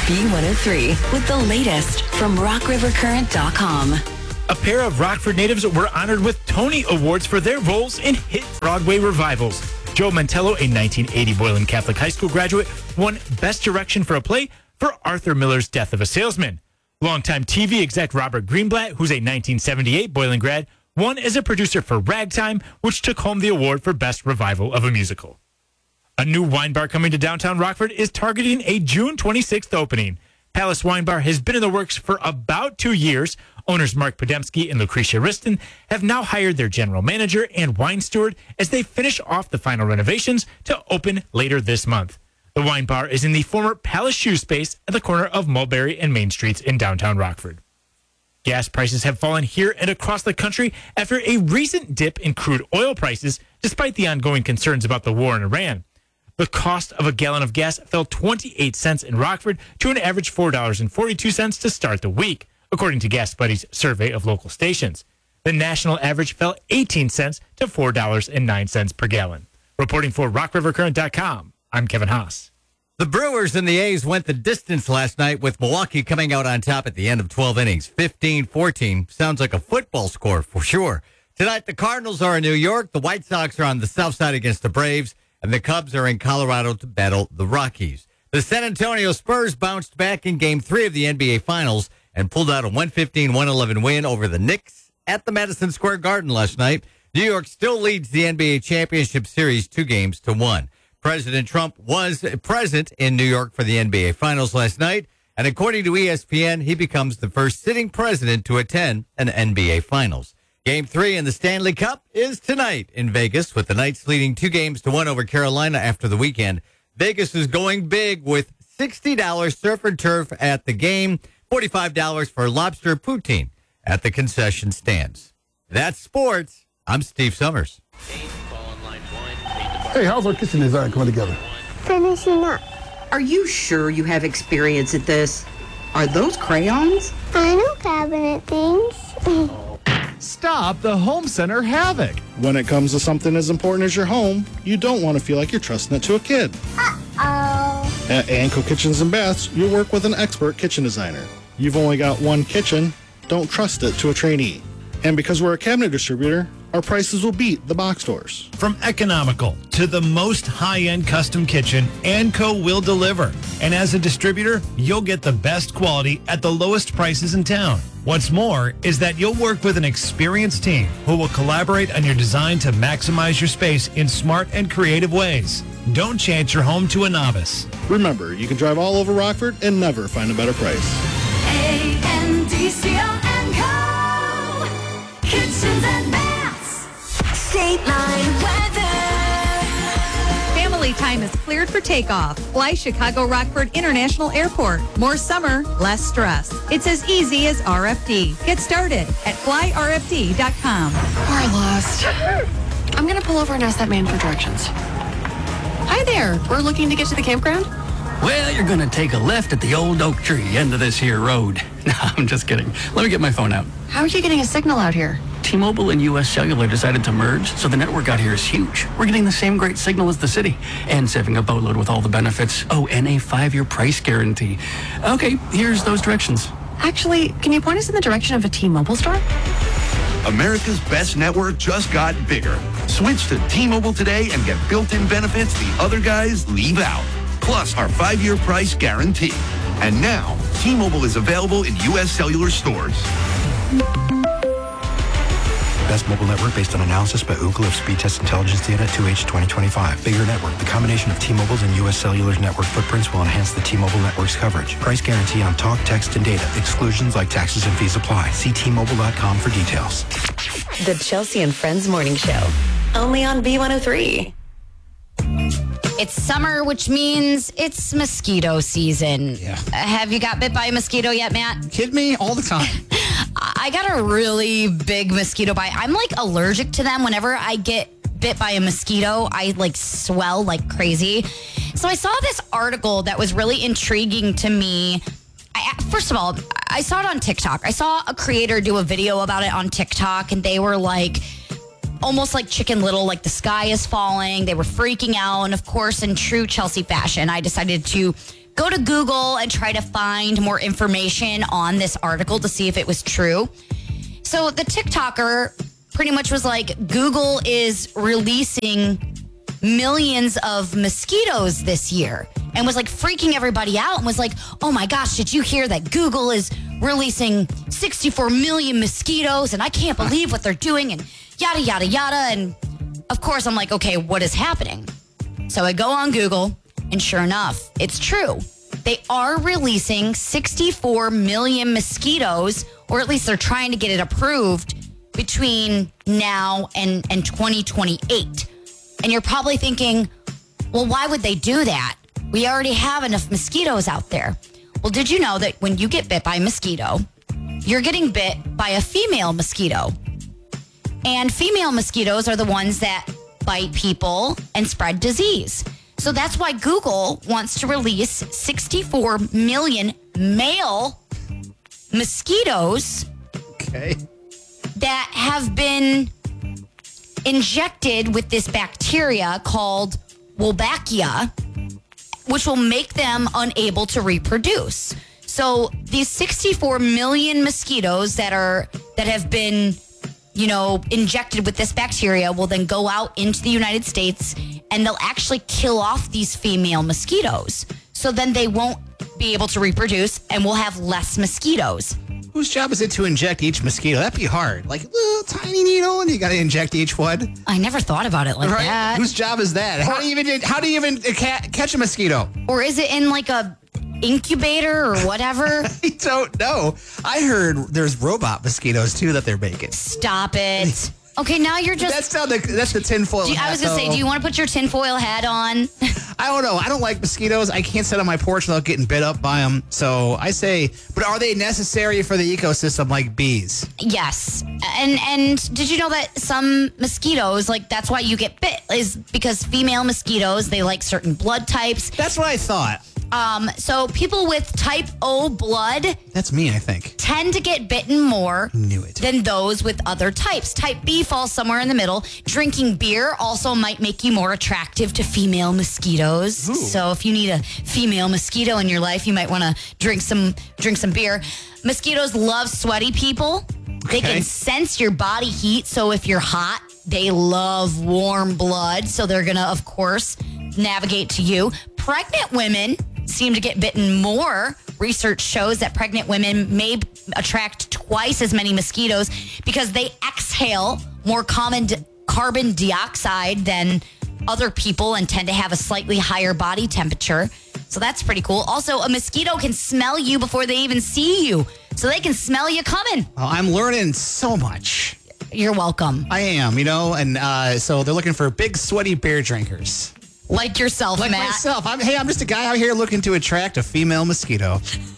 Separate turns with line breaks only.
B103 with the latest from RockRiverCurrent.com.
A pair of Rockford natives were honored with Tony Awards for their roles in hit Broadway revivals. Joe Mantello, a 1980 Boylan Catholic High School graduate, won Best Direction for a play for Arthur Miller's Death of a Salesman. Longtime TV exec Robert Greenblatt, who's a 1978 Boylan grad, won as a producer for Ragtime, which took home the award for Best Revival of a Musical. A new wine bar coming to downtown Rockford is targeting a June 26th opening. Palace Wine Bar has been in the works for about 2 years. Owners Mark Podemski and Lucretia Riston have now hired their general manager and wine steward as they finish off the final renovations to open later this month. The wine bar is in the former Palace Shoe Space at the corner of Mulberry and Main Streets in downtown Rockford. Gas prices have fallen here and across the country after a recent dip in crude oil prices, despite the ongoing concerns about the war in Iran. The cost of a gallon of gas fell 28 cents in Rockford to an average $4.42 to start the week, according to Gas Buddy's survey of local stations. The national average fell 18 cents to $4.09 per gallon. Reporting for RockRiverCurrent.com, I'm Kevin Haas.
The Brewers and the A's went the distance last night with Milwaukee coming out on top at the end of 12 innings. 15-14. Sounds like a football score for sure. Tonight, the Cardinals are in New York. The White Sox are on the south side against the Braves. And the Cubs are in Colorado to battle the Rockies. The San Antonio Spurs bounced back in Game 3 of the NBA Finals and pulled out a 115-111 win over the Knicks at the Madison Square Garden last night. New York still leads the NBA Championship Series 2-1. President Trump was present in New York for the NBA Finals last night, and according to ESPN, he becomes the first sitting president to attend an NBA Finals. Game 3 in the Stanley Cup is tonight in Vegas, with the Knights leading 2-1 over Carolina after the weekend. Vegas is going big with $60 surf and turf at the game, $45 for lobster poutine at the concession stands. That's sports. I'm Steve Summers.
Hey, how's our kitchen design coming together?
Finishing up.
Are you sure you have experience at this? Are those crayons?
I know cabinet things.
Stop the home center havoc.
When it comes to something as important as your home, you don't want to feel like you're trusting it to a kid.
Uh-oh.
At Anco Kitchens and Baths, you'll work with an expert kitchen designer. You've only got one kitchen, don't trust it to a trainee. And because we're a cabinet distributor, our prices will beat the box stores.
From economical to the most high-end custom kitchen, Anco will deliver. And as a distributor, you'll get the best quality at the lowest prices in town. What's more is that you'll work with an experienced team who will collaborate on your design to maximize your space in smart and creative ways. Don't chance your home to a novice.
Remember, you can drive all over Rockford and never find a better price.
A-N-D-C-O and Co. Kitchens and Baths. State Line weather.
Family time is cleared for takeoff. Fly Chicago Rockford International Airport. More summer, less stress. It's as easy as RFD. Get started at flyrfd.com.
We're lost. I'm going to pull over and ask that man for directions. Hi there. We're looking to get to the campground.
Well, you're going to take a left at the old oak tree end of this here road. No, I'm just kidding. Let me get my phone out.
How are you getting a signal out here?
T-Mobile and U.S. Cellular decided to merge, so the network out here is huge. We're getting the same great signal as the city and saving a boatload with all the benefits. Oh, and a 5-year price guarantee. Okay, here's those directions.
Actually, can you point us in the direction of a T-Mobile store?
America's best network just got bigger. Switch to T-Mobile today and get built-in benefits the other guys leave out. Plus our 5-year price guarantee. And now, T-Mobile is available in U.S. Cellular stores.
Best mobile network based on analysis by Ookla of speed test intelligence data 2H 2025. Bigger network. The combination of T-Mobile's and U.S. Cellular's network footprints will enhance the T-Mobile network's coverage. Price guarantee on talk, text, and data. Exclusions like taxes and fees apply. See T-Mobile.com for details.
The Chelsea and Friends Morning Show. Only on B103.
It's summer, which means it's mosquito season.
Yeah.
Have you got bit by a mosquito yet, Matt?
Kid me all the time.
I got a really big mosquito bite. I'm like allergic to them. Whenever I get bit by a mosquito, I like swell like crazy. So I saw this article that was really intriguing to me. First of all, I saw it on TikTok. I saw a creator do a video about it on TikTok, and they were like, almost like Chicken Little, like the sky is falling. They were freaking out. And of course, in true Chelsea fashion, I decided to go to Google and try to find more information on this article to see if it was true. So the TikToker pretty much was like, Google is releasing millions of mosquitoes this year, and was like freaking everybody out and was like, oh my gosh, did you hear that Google is releasing 64 million mosquitoes and I can't believe what they're doing and yada, yada, yada. And of course I'm like, okay, what is happening? So I go on Google and sure enough, it's true. They are releasing 64 million mosquitoes, or at least they're trying to get it approved between now and 2028. And you're probably thinking, well, why would they do that? We already have enough mosquitoes out there. Well, did you know that when you get bit by a mosquito, you're getting bit by a female mosquito? And female mosquitoes are the ones that bite people and spread disease. So that's why Google wants to release 64 million male mosquitoes that have been injected with this bacteria called Wolbachia, which will make them unable to reproduce. So these 64 million mosquitoes that have been, injected with this bacteria will then go out into the United States and they'll actually kill off these female mosquitoes. So then they won't be able to reproduce and we'll have less mosquitoes.
Whose job is it to inject each mosquito? That'd be hard. Like a little tiny needle, and you got to inject each one.
I never thought about it like that.
Whose job is that? How do you even catch a mosquito?
Or is it in like a incubator or whatever?
I don't know. I heard there's robot mosquitoes too that they're making.
Stop it. Okay, now you're just...
That's the tinfoil hat.
I was going to say, do you want to put your tinfoil hat on?
I don't know. I don't like mosquitoes. I can't sit on my porch without getting bit up by them. So I say, but are they necessary for the ecosystem like bees?
Yes. And did you know that some mosquitoes, like that's why you get bit, is because female mosquitoes, they like certain blood types.
That's what I thought.
So people with type O blood...
That's me, I think.
...tend to get bitten more than those with other types. Type B falls somewhere in the middle. Drinking beer also might make you more attractive to female mosquitoes. Ooh. So if you need a female mosquito in your life, you might want to drink some beer. Mosquitoes love sweaty people. They can sense your body heat. So if you're hot, they love warm blood. So they're going to, of course, navigate to you. Pregnant women seem to get bitten more. Research shows that pregnant women may attract twice as many mosquitoes because they exhale more common carbon dioxide than other people and tend to have a slightly higher body temperature. So that's pretty cool. Also, a mosquito can smell you before they even see you. So they can smell you coming.
Well, I'm learning so much.
You're welcome.
I am, and so they're looking for big, sweaty beer drinkers.
Like yourself,
Matt. Like myself. I'm just a guy out here looking to attract a female mosquito.